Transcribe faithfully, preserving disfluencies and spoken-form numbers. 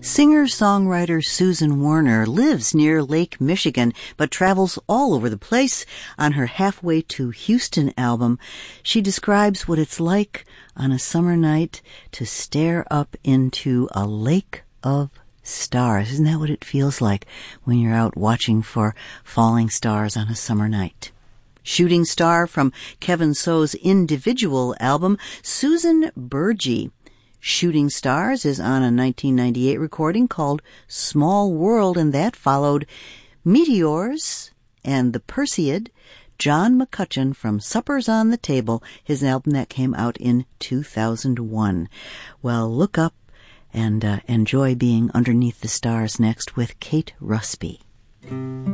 Singer-songwriter Susan Werner lives near Lake Michigan, but travels all over the place. On her Halfway to Houston album, she describes what it's like on a summer night to stare up into a lake of stars. Isn't that what it feels like when you're out watching for falling stars on a summer night? Shooting Star from Kevin So's Individual album, Susan Burgee. Shooting Stars is on a nineteen ninety-eight recording called Small World, and that followed Meteors and the Perseid, John McCutcheon from Suppers on the Table, his album that came out in two thousand one. Well, look up and uh, enjoy being underneath the stars next with Kate Rusby.